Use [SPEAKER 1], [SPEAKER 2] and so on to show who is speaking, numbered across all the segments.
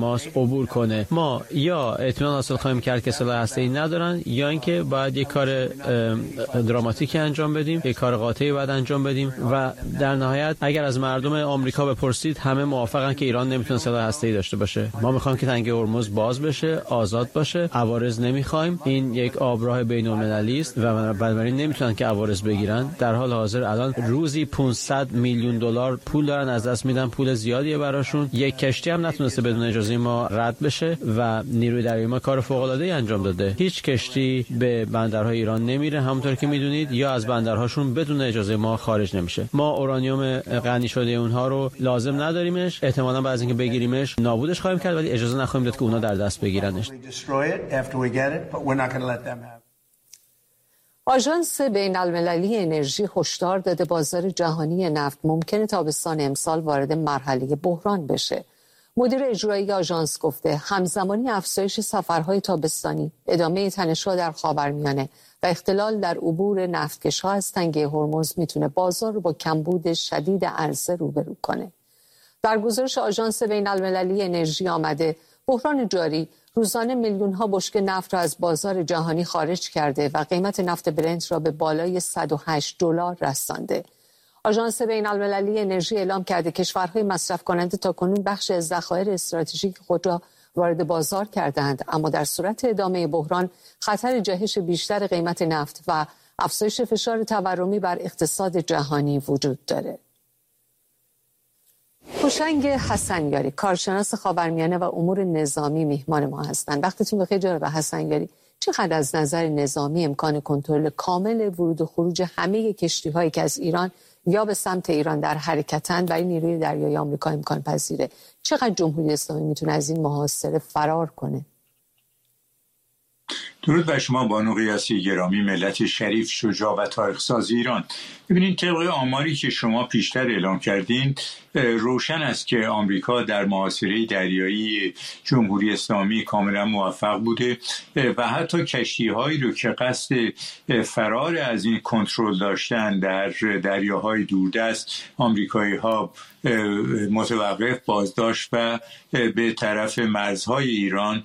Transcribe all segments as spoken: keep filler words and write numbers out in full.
[SPEAKER 1] ماست عبور کنه، ما یا اطمینان حاصل خواهیم کرد که سلاح هسته‌ای ندارن، یا اینکه باید یک کار دراماتیکی انجام بدیم، یک کار قاطعی باید انجام بدیم و در نهایت اگر از مردم آمریکا بپرسید همه موافقن که ایران نمیتونه سلاح هسته‌ای داشته باشه. ما میخوایم که تنگه هرمز باز بشه، آزاد باشه، عوارض نمیخوایم. این یک آبراه بین‌المللی است و بنابراین نمیتونن که عوارض بگیرن. در حال حاضر الان روزی پانصد میلیون دلار پول دارن از دست میدن، پول زیادیه براشون. یک کشتی هم نتونسته بدون اجازه ما رد بشه و نیروی دریایی ما کار فوق‌العاده‌ای انجام داده. هیچ کشتی به بندرهای ایران نمیره، همونطور که میدونید، یا از بندرهاشون بدون اجازه ما خارج نمیشه. ما اورانیوم غنی شده اونها رو لازم نداریمش، احتمالاً بعد از اینکه بگیریمش نابودش خواهیم کرد، ولی اجازه نخواهیم داد که اونا در دست بگیرنش.
[SPEAKER 2] آژانس بین‌المللی انرژی هشدار داده بازار جهانی نفت ممکنه تابستان امسال وارد مرحله بحران بشه. مدیر اجرایی آژانس گفته همزمانی افزایش سفرهای تابستانی، ادامه تنش‌ها در خاورمیانه و اختلال در عبور نفتکش‌ها از تنگه هرمز میتونه بازار رو با کمبود شدید عرضه روبرو کنه. در گزارش آژانس بین‌المللی انرژی آمده بحران جاری روزانه میلیون‌ها بشکه نفت را از بازار جهانی خارج کرده و قیمت نفت برنت را به بالای صد و هشت دلار رسانده. آژانس بین‌المللی انرژی اعلام کرده کشورهای مصرف کننده تاکنون بخش از ذخایر استراتژیک خود را وارد بازار کردند، اما در صورت ادامه بحران خطر جهش بیشتر قیمت نفت و افزایش فشار تورمی بر اقتصاد جهانی وجود دارد. هوشنگ حسنیاری، کارشناس خاورمیانه و امور نظامی، میهمان ما هستند. وقتتون بخیر جناب حسنیاری. چقدر از نظر نظامی امکان کنترل کامل ورود و خروج همه کشتی‌هایی که از ایران یا به سمت ایران در حرکتند برای نیروی دریایی آمریکا امکان پذیره؟ چقدر جمهوری اسلامی میتونه از این محاصره فرار کنه؟
[SPEAKER 3] درود بر شما بانو قیاسی گرامی، ملت شریف، شجاع و تاریخ‌ساز ایران. ببینید طبق آماری که شما پیشتر اعلام کردین روشن است که آمریکا در محاصره دریایی جمهوری اسلامی کاملا موفق بوده و حتی کشتی‌هایی رو که قصد فرار از این کنترل داشتن در دریاهای دوردست آمریکایی‌ها متوقف، بازداشت و به طرف مرزهای ایران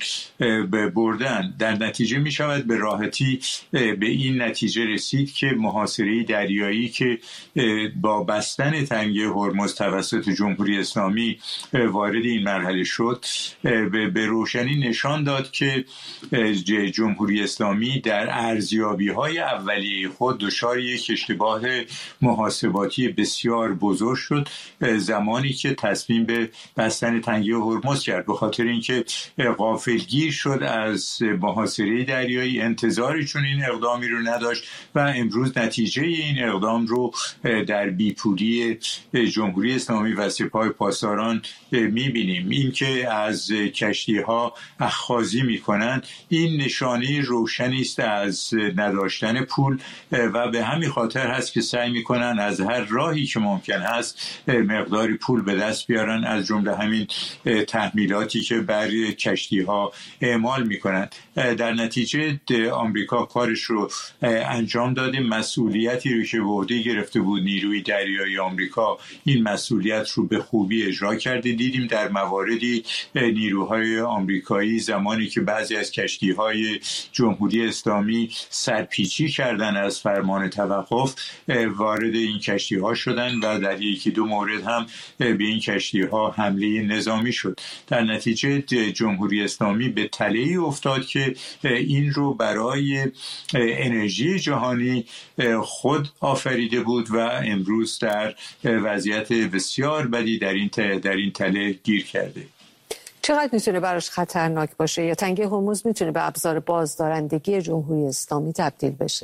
[SPEAKER 3] بردن. در نتیجه می شود به راحتی به این نتیجه رسید که محاصره دریایی که با بستن تنگه هرمز توسط جمهوری اسلامی وارد این مرحله شد به روشنی نشان داد که جمهوری اسلامی در ارزیابی‌های اولیه خود دچار یک اشتباه محاسباتی بسیار بزرگ شد زمانی که تصمیم به بستن تنگه هرمز کرد، به خاطر اینکه غافلگیر شد از محاصره دریایی، انتظاری چون این اقدامی رو نداشت و امروز نتیجه این اقدام رو در بیپولی جمهوری اسلامی و سپاه پاسداران می‌بینیم. این که از کشتی‌ها اخاذی می‌کنند این نشانه روشنی است از نداشتن پول و به همین خاطر هست که سعی می‌کنند از هر راهی که ممکن هست مقداری پول به دست بیارن، از جمله همین تحمیلاتی که بر کشتی‌ها اعمال می‌کنند. در نتیجه آمریکا کارش رو انجام داده، مسئولیتی رو که به عهده گرفته بود نیروی دریایی آمریکا این مسئولیت رو به خوبی اجرا کرده. دیدیم در مواردی نیروهای آمریکایی زمانی که بعضی از کشتی‌های جمهوری اسلامی سرپیچی کردن از فرمان توقف وارد این کشتی‌ها شدن و در یکی دو مورد هم به این کشتی‌ها حمله نظامی شد. در نتیجه جمهوری اسلامی به تله‌ای افتاد که این رو برای انرژی جهانی خود آفریده بود و امروز در وضعیت بسیار بدی در این در این تله گیر کرده.
[SPEAKER 2] چقدر میتونه براش خطرناک باشه یا تنگه هرمز میتونه به ابزار بازدارندگی جمهوری اسلامی تبدیل بشه؟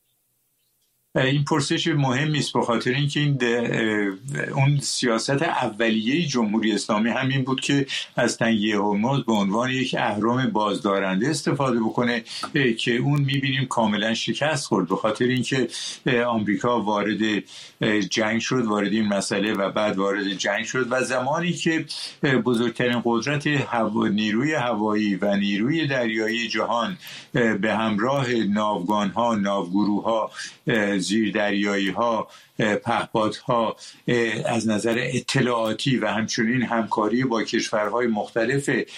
[SPEAKER 3] این پرسش مهمی است، به خاطر اینکه این اون سیاست اولیه جمهوری اسلامی همین بود که از تنگه هرمز به عنوان یک اهرم بازدارنده استفاده بکنه که اون میبینیم کاملا شکست خورد، به خاطر اینکه آمریکا وارد جنگ شد، وارد این مسئله و بعد وارد جنگ شد و زمانی که بزرگترین قدرت هوا، نیروی هوایی و نیروی دریایی جهان به همراه ناوگان‌ها، ناوگروه‌ها، زیردریایی ها، پهپادها از نظر اطلاعاتی و همچنین همکاری با کشورهای مختلف